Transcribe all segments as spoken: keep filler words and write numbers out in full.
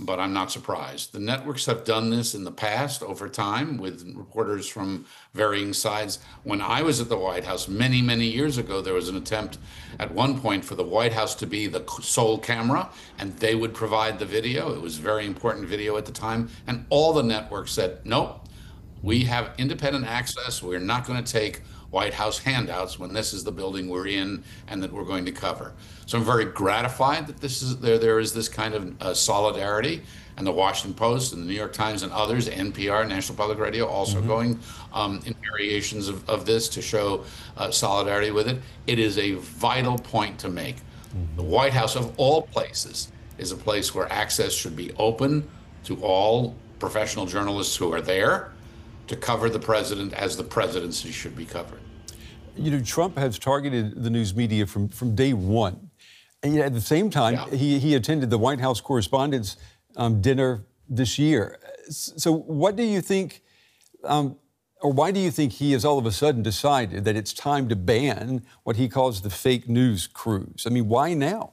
but I'm not surprised. The networks have done this in the past over time with reporters from varying sides. When I was at the White House many, many years ago, there was an attempt at one point for the White House to be the sole camera, and they would provide the video. It was very important video at the time. And all the networks said, nope, we have independent access. We're not going to take White House handouts when this is the building we're in and that we're going to cover. So I'm very gratified that this is there. There is this kind of uh, solidarity, and the Washington Post and the New York Times and others, N P R, National Public Radio, also mm-hmm. going um, in variations of, of this to show uh, solidarity with it. It is a vital point to make. Mm-hmm. The White House, of all places, is a place where access should be open to all professional journalists who are there to cover the president as the presidency should be covered. You know, Trump has targeted the news media from, from day one. And yet at the same time, yeah. he, he attended the White House Correspondents' um, Dinner this year. So what do you think, um, or why do you think he has all of a sudden decided that it's time to ban what he calls the fake news cruise? I mean, why now?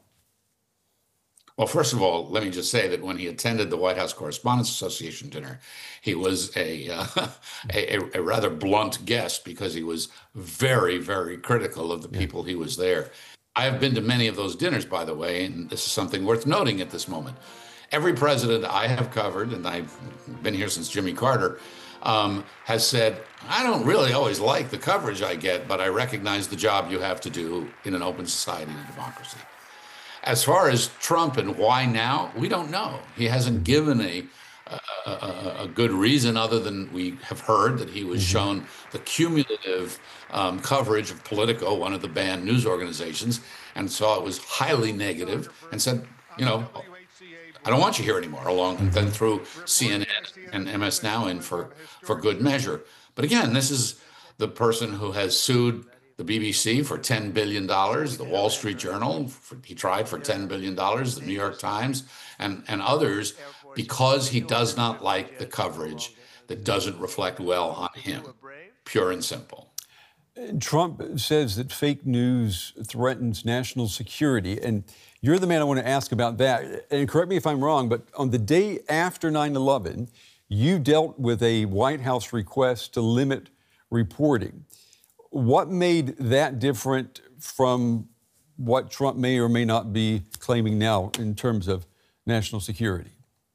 Well, first of all, let me just say that when he attended the White House Correspondents Association dinner, he was a, uh, a, a rather blunt guest because he was very, very critical of the yeah. people he was there. I have been to many of those dinners, by the way, and this is something worth noting at this moment. Every president I have covered, and I've been here since Jimmy Carter, um, has said, I don't really always like the coverage I get, but I recognize the job you have to do in an open society and a democracy. As far as Trump and why now, we don't know. He hasn't given a, a, a, a good reason other than we have heard that he was mm-hmm. shown the cumulative um, coverage of Politico, one of the banned news organizations, and saw it was highly negative and said, you know, I don't want you here anymore, along and then threw C N N and M S Now in for, for good measure. But again, this is the person who has sued the B B C for ten billion dollars, the Wall Street Journal, for, he tried for ten billion dollars, the New York Times, and, and others, because he does not like the coverage that doesn't reflect well on him, pure and simple. Trump says that fake news threatens national security, and you're the man I want to ask about that. And correct me if I'm wrong, but on the day after nine eleven, you dealt with a White House request to limit reporting. What made that different from what Trump may or may not be claiming now in terms of national security?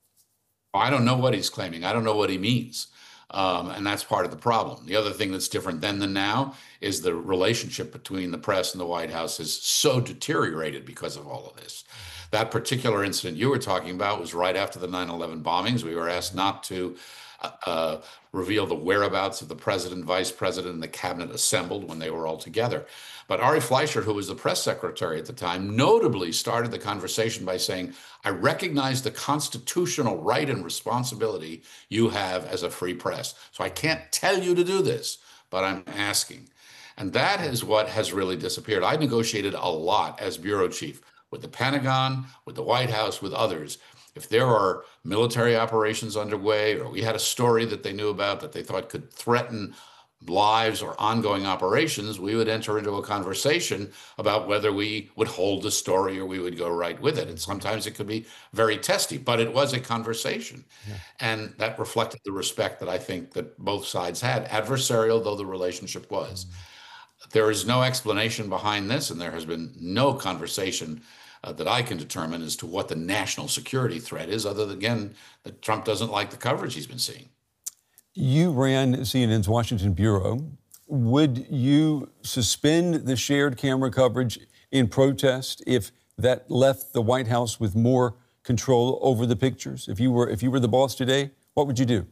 I don't know what he's claiming. I don't know what he means. Um, and that's part of the problem. The other thing that's different then than now is the relationship between the press and the White House is so deteriorated because of all of this. That particular incident you were talking about was right after the nine eleven bombings. We were asked not to uh, reveal the whereabouts of the president, vice president, and the cabinet assembled when they were all together. But Ari Fleischer, who was the press secretary at the time, notably started the conversation by saying, I recognize the constitutional right and responsibility you have as a free press. So I can't tell you to do this, but I'm asking. And that is what has really disappeared. I negotiated a lot as bureau chief with the Pentagon, with the White House, with others. If there are military operations underway, or we had a story that they knew about that they thought could threaten lives or ongoing operations, we would enter into a conversation about whether we would hold the story or we would go right with it. And sometimes it could be very testy, but it was a conversation. Yeah. And that reflected the respect that I think that both sides had, adversarial though the relationship was. Mm-hmm. There is no explanation behind this, and there has been no conversation Uh, that I can determine as to what the national security threat is, other than, again, that Trump doesn't like the coverage he's been seeing. You ran C N N's Washington Bureau. Would you suspend the shared camera coverage in protest if that left the White House with more control over the pictures? If you were, if you were the boss today, what would you do?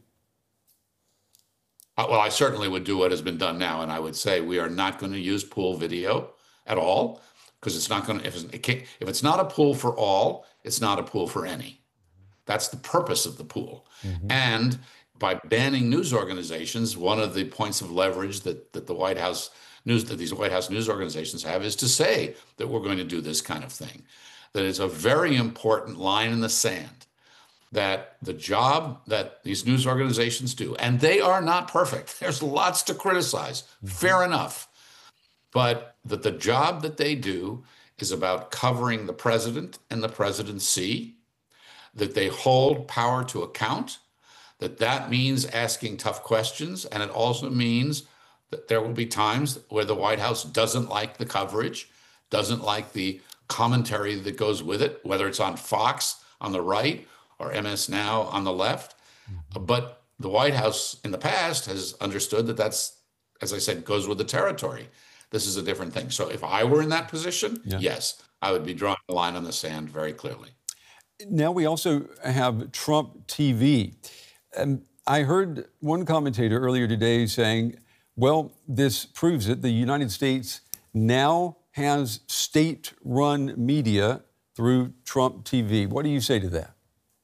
Uh, well, I certainly would do what has been done now, and I would say we are not going to use pool video at all. Because it's not going to, if it's, it can't, if it's not a pool for all, it's not a pool for any. That's the purpose of the pool. Mm-hmm. And by banning news organizations, one of the points of leverage that, that the White House news, that these White House news organizations have is to say that we're going to do this kind of thing. That is a very important line in the sand, that the job that these news organizations do, and they are not perfect. There's lots to criticize, mm-hmm. fair enough. But that the job that they do is about covering the president and the presidency, that they hold power to account, that that means asking tough questions, and it also means that there will be times where the White House doesn't like the coverage, doesn't like the commentary that goes with it, whether it's on Fox on the right or M S Now on the left. But the White House in the past has understood that that's, as I said, goes with the territory. This is a different thing. So if I were in that position, yeah. yes, I would be drawing the line on the sand very clearly. Now we also have Trump T V. Um, I heard one commentator earlier today saying, well, this proves it. The United States now has state-run media through Trump T V. What do you say to that?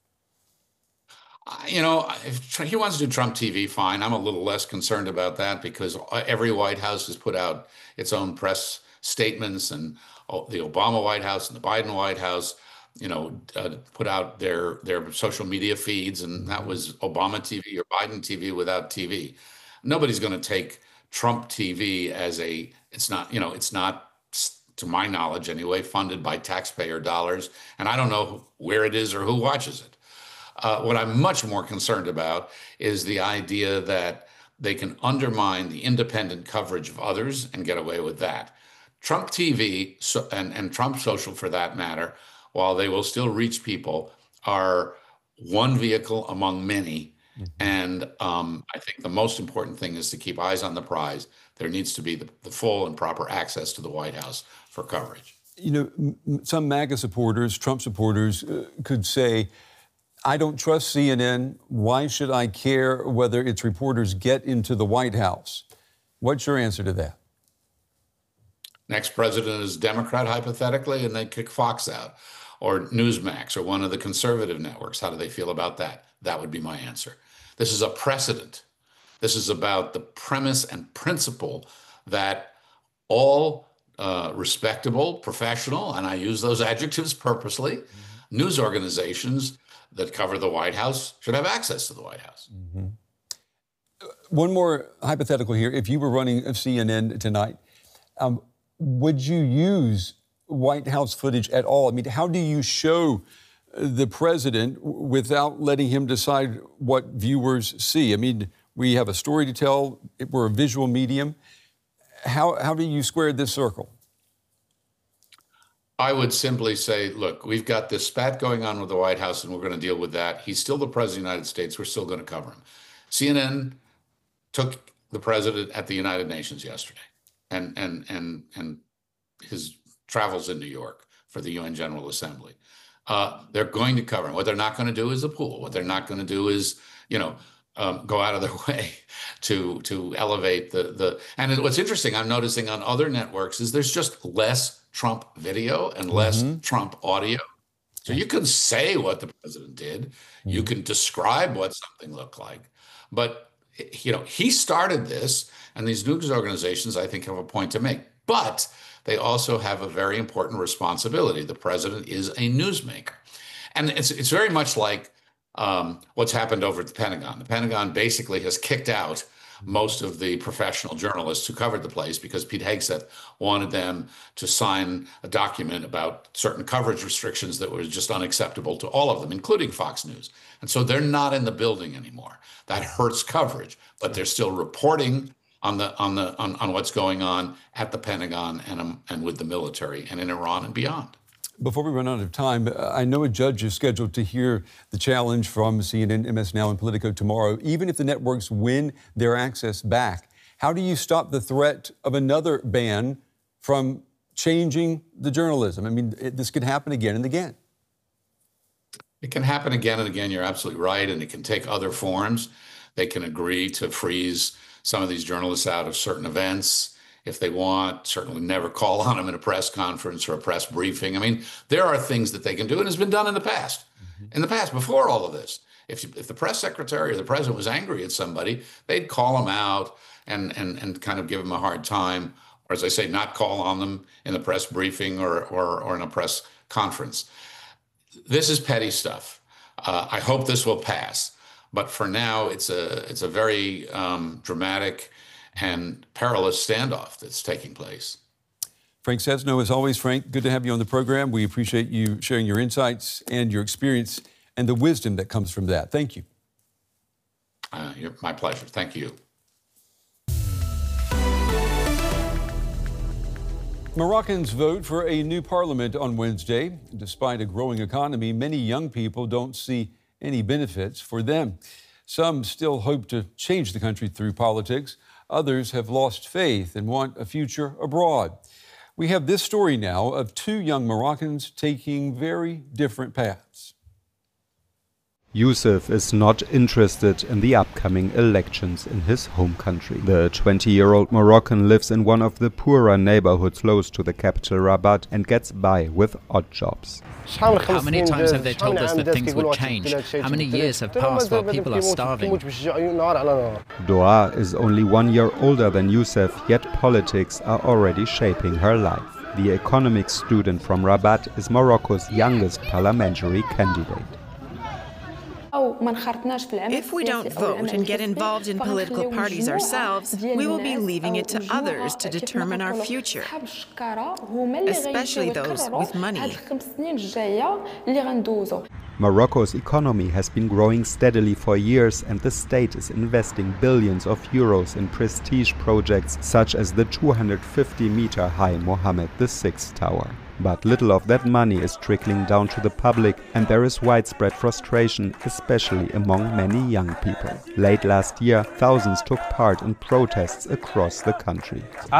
You know, if he wants to do Trump T V, fine. I'm a little less concerned about that because every White House has put out its own press statements, and the Obama White House and the Biden White House, you know, uh, put out their their social media feeds, and that was Obama T V or Biden T V without T V. Nobody's going to take Trump T V as a, it's not, you know, it's not, to my knowledge anyway, funded by taxpayer dollars, and I don't know where it is or who watches it. Uh, what I'm much more concerned about is the idea that they can undermine the independent coverage of others and get away with that. Trump T V so, and, and Trump Social, for that matter, while they will still reach people, are one vehicle among many. Mm-hmm. And um, I think the most important thing is to keep eyes on the prize. There needs to be the, the full and proper access to the White House for coverage. You know, m- some MAGA supporters, Trump supporters, uh, could say, I don't trust C N N. Why should I care whether its reporters get into the White House? What's your answer to that? Next president is Democrat, hypothetically, and they kick Fox out, or Newsmax, or one of the conservative networks. How do they feel about that? That would be my answer. This is a precedent. This is about the premise and principle that all uh, respectable, professional, and I use those adjectives purposely, mm-hmm. news organizations that cover the White House should have access to the White House. Mm-hmm. One more hypothetical here. If you were running C N N tonight, um, would you use White House footage at all? I mean, how do you show the president without letting him decide what viewers see? I mean, we have a story to tell. We're a visual medium. How, how do you square this circle? I would simply say, look, we've got this spat going on with the White House, and we're going to deal with that. He's still the president of the United States. We're still going to cover him. C N N took the president at the United Nations yesterday, and and and and his travels in New York for the U N General Assembly. Uh, they're going to cover him. What they're not going to do is a pool. What they're not going to do is, you know, um, go out of their way to to elevate the the. And what's interesting, I'm noticing on other networks, is there's just less Trump video and less mm-hmm. Trump audio. So you can say what the president did. Mm-hmm. You can describe what something looked like. But, you know, he started this, and these news organizations, I think, have a point to make. But they also have a very important responsibility. The president is a newsmaker. And it's it's very much like um, what's happened over at the Pentagon. The Pentagon basically has kicked out most of the professional journalists who covered the place because Pete Hegseth wanted them to sign a document about certain coverage restrictions that were just unacceptable to all of them, including Fox News. And so they're not in the building anymore. That hurts coverage, but they're still reporting on the on the on, on what's going on at the Pentagon and um, and with the military and in Iran and beyond. Before we run out of time, I know a judge is scheduled to hear the challenge from C N N, M S Now, and Politico tomorrow. Even if the networks win their access back, how do you stop the threat of another ban from changing the journalism? I mean, it, this could happen again and again. It can happen again and again. You're absolutely right. And it can take other forms. They can agree to freeze some of these journalists out of certain events if they want, certainly never call on them in a press conference or a press briefing. I mean, there are things that they can do, and it's been done in the past. Mm-hmm. In the past, before all of this, if if the press secretary or the president was angry at somebody, they'd call them out and and and kind of give them a hard time, or as I say, not call on them in the press briefing or or, or in a press conference. This is petty stuff. Uh, I hope this will pass, but for now, it's a it's a very um, dramatic and perilous standoff that's taking place. Frank Sesno, as always, Frank, good to have you on the program. We appreciate you sharing your insights and your experience and the wisdom that comes from that. Thank you. Uh, my pleasure. Thank you. Moroccans vote for a new parliament on Wednesday. Despite a growing economy, many young people don't see any benefits for them. Some still hope to change the country through politics. Others have lost faith and want a future abroad. We have this story now of two young Moroccans taking very different paths. Youssef is not interested in the upcoming elections in his home country. The twenty-year-old Moroccan lives in one of the poorer neighborhoods close to the capital Rabat and gets by with odd jobs. How many times have they told us that things would change? How many years have passed while people are starving? Doa is only one year older than Youssef, yet politics are already shaping her life. The economics student from Rabat is Morocco's youngest parliamentary candidate. If we don't vote and get involved in political parties ourselves, we will be leaving it to others to determine our future, especially those with money. Morocco's economy has been growing steadily for years, and the state is investing billions of euros in prestige projects such as the two hundred fifty meter high Mohammed the sixth Tower. But little of that money is trickling down to the public, and there is widespread frustration, especially among many young people. Late last year, thousands took part in protests across the country.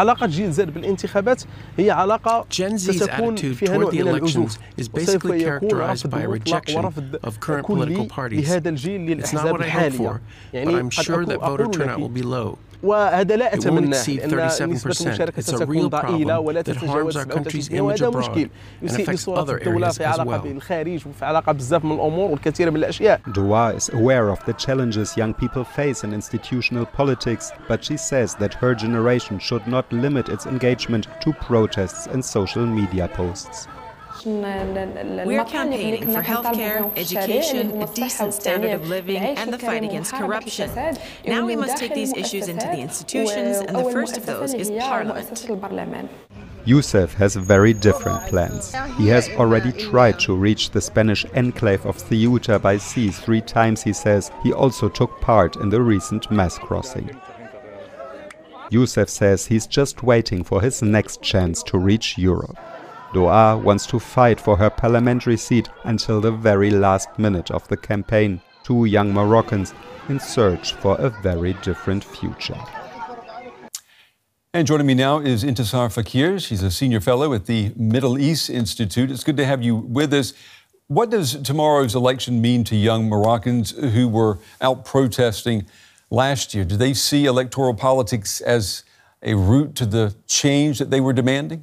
Gen Z's attitude toward the elections is basically characterized by a rejection of current political parties. It's not what I hope for, but I'm sure that voter turnout will be low. It won't exceed thirty-seven percent. It's a real problem that harms our country's image abroad and affects other areas as well. Doa is aware of the challenges young people face in institutional politics, but she says that her generation should not limit its engagement to protests and social media posts. We're campaigning for healthcare, education, a decent standard of living, and the fight against corruption. Now we must take these issues into the institutions, and the first of those is Parliament. Youssef has very different plans. He has already tried to reach the Spanish enclave of Ceuta by sea three times, he says. He also took part in the recent mass crossing. Youssef says he's just waiting for his next chance to reach Europe. Doa wants to fight for her parliamentary seat until the very last minute of the campaign. Two young Moroccans in search for a very different future. And joining me now is Intisar Fakir. She's a senior fellow at the Middle East Institute. It's good to have you with us. What does tomorrow's election mean to young Moroccans who were out protesting last year? Do they see electoral politics as a route to the change that they were demanding?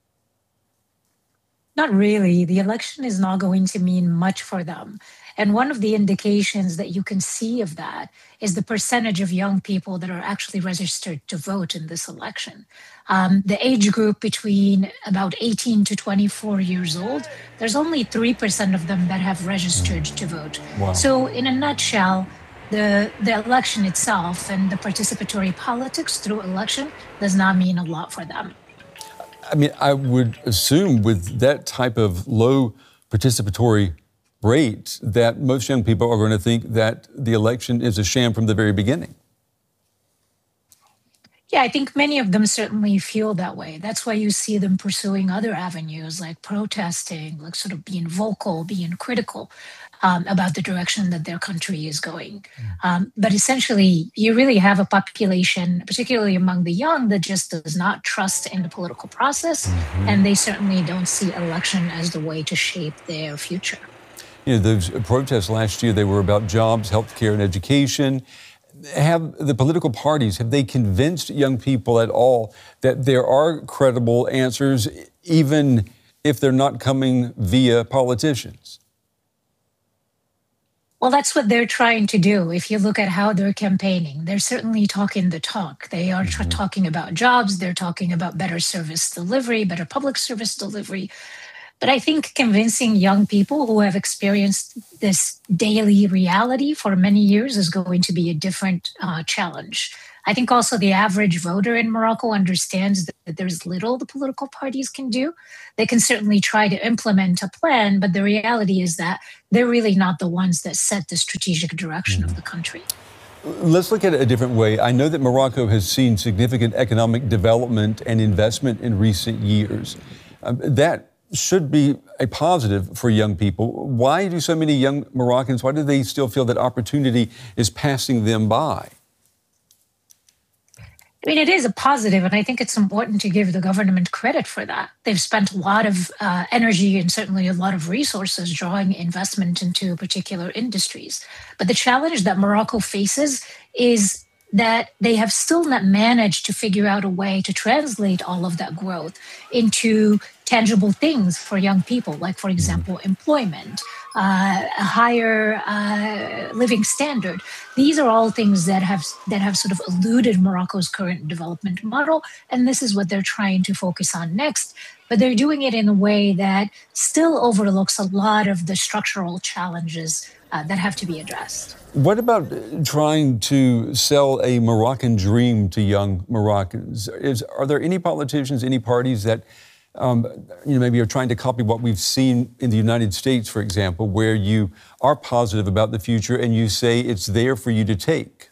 Not really. The election is not going to mean much for them. And one of the indications that you can see of that is the percentage of young people that are actually registered to vote in this election. Um, the age group between about eighteen to twenty-four years old, there's only three percent of them that have registered to vote. Wow. So in a nutshell, the, the election itself and the participatory politics through election does not mean a lot for them. I mean, I would assume with that type of low participatory rate that most young people are going to think that the election is a sham from the very beginning. Yeah, I think many of them certainly feel that way. That's why you see them pursuing other avenues like protesting, like sort of being vocal, being critical um, about the direction that their country is going. Um, but essentially, you really have a population, particularly among the young, that just does not trust in the political process. Mm-hmm. And they certainly don't see election as the way to shape their future. You know, those protests last year, they were about jobs, healthcare, and education. Have the political parties, have they convinced young people at all that there are credible answers, even if they're not coming via politicians? Well, that's what they're trying to do. If you look at how they're campaigning, they're certainly talking the talk. They are mm-hmm. talking about jobs. They're talking about better service delivery, better public service delivery. But I think convincing young people who have experienced this daily reality for many years is going to be a different uh, challenge. I think also the average voter in Morocco understands that there's little the political parties can do. They can certainly try to implement a plan, but the reality is that they're really not the ones that set the strategic direction mm-hmm. of the country. Let's look at it a different way. I know that Morocco has seen significant economic development and investment in recent years. Um, that should be a positive for young people. Why do so many young Moroccans, why do they still feel that opportunity is passing them by? I mean, it is a positive, and I think it's important to give the government credit for that. They've spent a lot of uh, energy and certainly a lot of resources drawing investment into particular industries. But the challenge that Morocco faces is that they have still not managed to figure out a way to translate all of that growth into tangible things for young people, like, for example, employment, uh, a higher uh, living standard. These are all things that have that have sort of eluded Morocco's current development model, and this is what they're trying to focus on next. But they're doing it in a way that still overlooks a lot of the structural challenges uh, that have to be addressed. What about trying to sell a Moroccan dream to young Moroccans? Is, are there any politicians, any parties that um, you know, maybe are trying to copy what we've seen in the United States, for example, where you are positive about the future and you say it's there for you to take?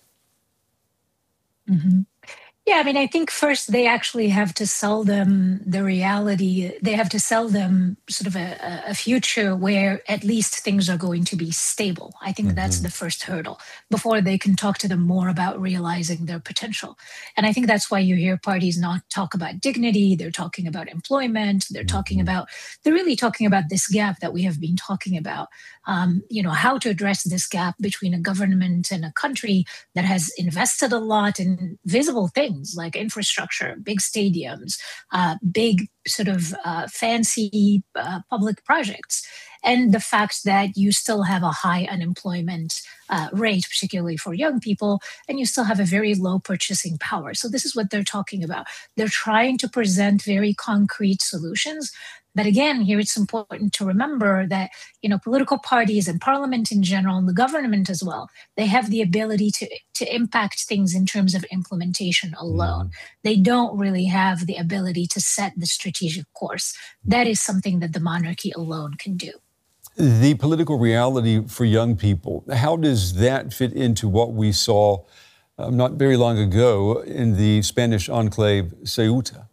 Mm-hmm. Yeah, I mean, I think first they actually have to sell them the reality. They have to sell them sort of a, a future where at least things are going to be stable. I think mm-hmm. that's the first hurdle before they can talk to them more about realizing their potential. And I think that's why you hear parties not talk about dignity. They're talking about employment. They're talking about, they're really talking about this gap that we have been talking about. Um, you know, how to address this gap between a government and a country that has invested a lot in visible things like infrastructure, big stadiums, uh, big sort of uh, fancy uh, public projects, and the fact that you still have a high unemployment uh, rate, particularly for young people, and you still have a very low purchasing power. So this is what they're talking about. They're trying to present very concrete solutions. But again, here it's important to remember that, you know, political parties and parliament in general, and the government as well, they have the ability to, to impact things in terms of implementation alone. Mm. They don't really have the ability to set the strategic course. That is something that the monarchy alone can do. The political reality for young people, how does that fit into what we saw um, not very long ago in the Spanish enclave Ceuta?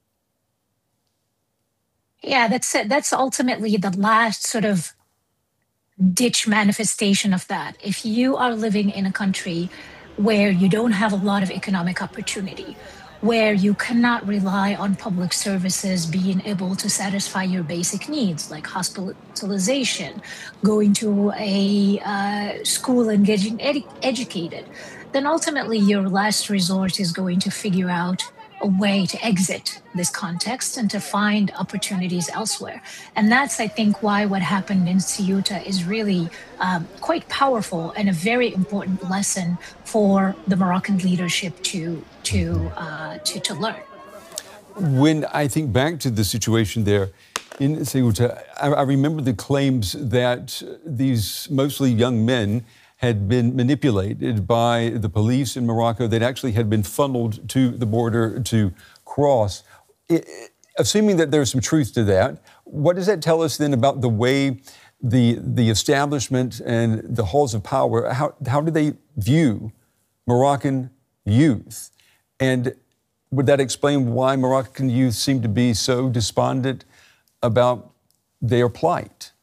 Yeah, that's it. That's ultimately the last sort of ditch manifestation of that. If you are living in a country where you don't have a lot of economic opportunity, where you cannot rely on public services being able to satisfy your basic needs, like hospitalization, going to a uh, school and getting edu- educated, then ultimately your last resort is going to figure out a way to exit this context and to find opportunities elsewhere. And that's, I think, why what happened in Ceuta is really um, quite powerful and a very important lesson for the Moroccan leadership to to uh, to, to learn. When I think back to the situation there in Ceuta, I, I remember the claims that these mostly young men had been manipulated by the police in Morocco, that actually had been funneled to the border to cross. It, assuming that there's some truth to that, what does that tell us then about the way the the establishment and the halls of power, how, how do they view Moroccan youth? And would that explain why Moroccan youth seem to be so despondent about their plight?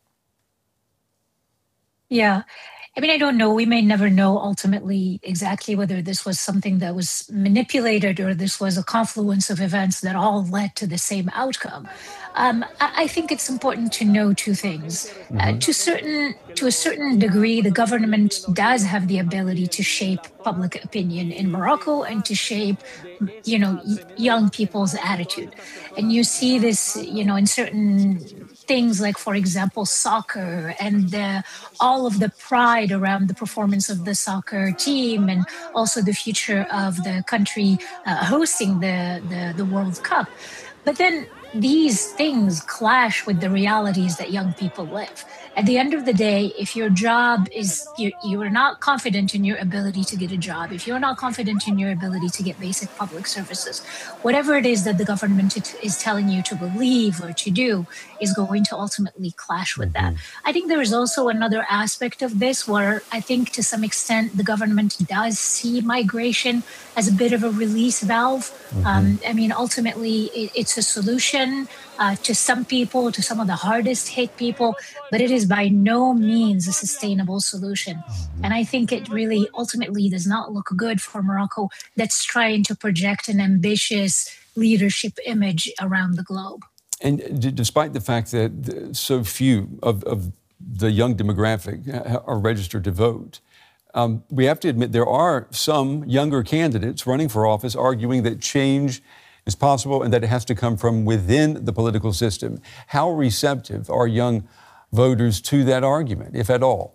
Yeah. I mean, I don't know. We may never know ultimately exactly whether this was something that was manipulated or this was a confluence of events that all led to the same outcome. Um, I, I think it's important to know two things. Mm-hmm. Uh, to certain, to a certain degree, the government does have the ability to shape public opinion in Morocco and to shape, you know, y- young people's attitude. And you see this, you know, in certain things like, for example, soccer and uh, all of the pride around the performance of the soccer team and also the future of the country uh, hosting the, the, the World Cup. But then these things clash with the realities that young people live. At the end of the day, if your job is, you, you are not confident in your ability to get a job, if you're not confident in your ability to get basic public services, whatever it is that the government is telling you to believe or to do is going to ultimately clash with that. I think there is also another aspect of this where I think to some extent the government does see migration as a bit of a release valve. Mm-hmm. Um, I mean, ultimately, it, it's a solution uh, to some people, to some of the hardest hit people, but it is by no means a sustainable solution. Mm-hmm. And I think it really ultimately does not look good for Morocco that's trying to project an ambitious leadership image around the globe. And d- despite the fact that so few of, of the young demographic are registered to vote, um, we have to admit there are some younger candidates running for office arguing that change is possible and that it has to come from within the political system. How receptive are young voters to that argument, if at all?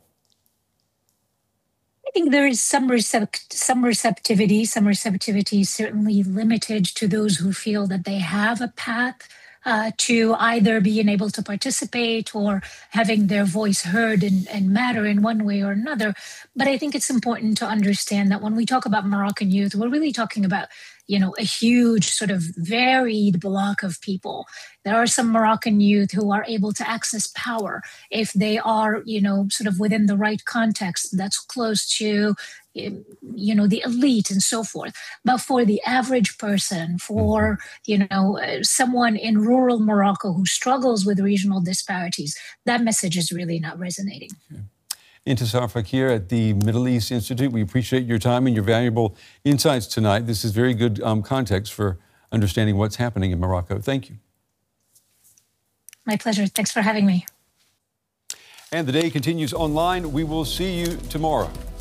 I think there is some recept- some receptivity. Some receptivity is certainly limited to those who feel that they have a path Uh, to either being able to participate or having their voice heard and, and matter in one way or another. But I think it's important to understand that when we talk about Moroccan youth, we're really talking about, you know, a huge sort of varied block of people. There are some Moroccan youth who are able to access power if they are, you know, sort of within the right context that's close to, you know, the elite and so forth. But for the average person, for, you know, uh, someone in rural Morocco who struggles with regional disparities, that message is really not resonating. Okay. Intisar Fakir at the Middle East Institute, we appreciate your time and your valuable insights tonight. This is very good um, context for understanding what's happening in Morocco. Thank you. My pleasure. Thanks for having me. And the day continues online. We will see you tomorrow.